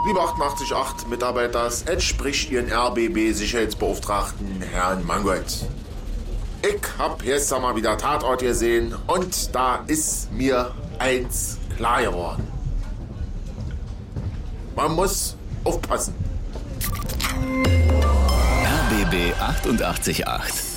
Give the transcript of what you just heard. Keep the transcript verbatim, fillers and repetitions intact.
Lieber achtundachtzig Komma acht Mitarbeiter, es spricht Ihren R B B-Sicherheitsbeauftragten Herrn Mangold. Ich hab gestern mal wieder Tatort gesehen und da ist mir eins klar geworden. Man muss aufpassen. R B B achtundachtzig Komma acht